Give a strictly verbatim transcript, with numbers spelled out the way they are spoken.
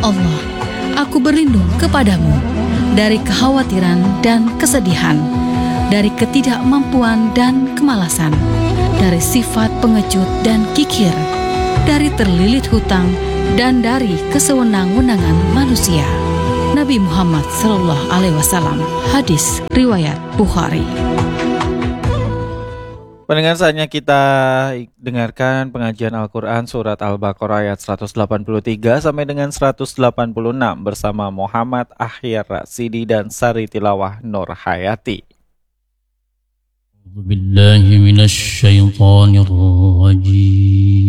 Allah, aku berlindung kepadamu dari kekhawatiran dan kesedihan, dari ketidakmampuan dan kemalasan, dari sifat pengecut dan kikir, dari terlilit hutang, dan dari kesewenang-wenangan manusia. Nabi Muhammad Sallallahu Alaihi Wasallam. Hadis riwayat Bukhari. Pendengar, saatnya kita dengarkan pengajian Al-Quran Surat Al-Baqarah ayat seratus delapan puluh tiga sampai dengan seratus delapan puluh enam bersama Muhammad Ahyar Rasidi dan Sari Tilawah Nur Hayati. Billahi minasyaitonir rajim.